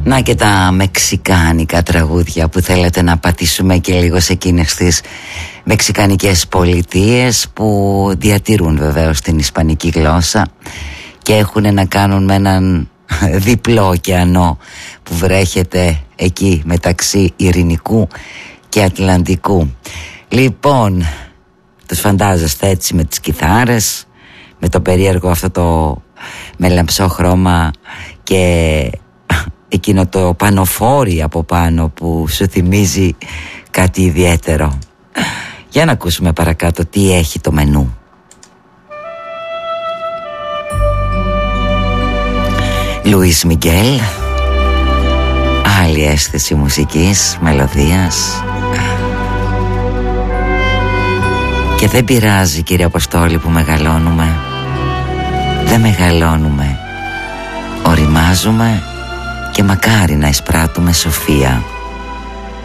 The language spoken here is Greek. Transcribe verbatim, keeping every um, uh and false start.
Να και τα μεξικάνικα τραγούδια που θέλετε να πατήσουμε και λίγο σε εκείνες τις μεξικανικές πολιτείες που διατηρούν βεβαίως την ισπανική γλώσσα και έχουν να κάνουν με έναν διπλό ωκεανό που βρέχεται εκεί μεταξύ Ειρηνικού και Ατλαντικού. Λοιπόν, τους φαντάζεστε έτσι με τις κιθάρες, με το περίεργο αυτό το με λαμψό χρώμα και εκείνο το πανοφόρι από πάνω που σου θυμίζει κάτι ιδιαίτερο. Για να ακούσουμε παρακάτω τι έχει το μενού. Λουίς Μιγγέλ, άλλη αίσθηση μουσικής, μελωδίας. Και δεν πειράζει, κύριε Αποστόλη, που μεγαλώνουμε. Δεν μεγαλώνουμε, οριμάζουμε και μακάρι να εισπράττουμε σοφία.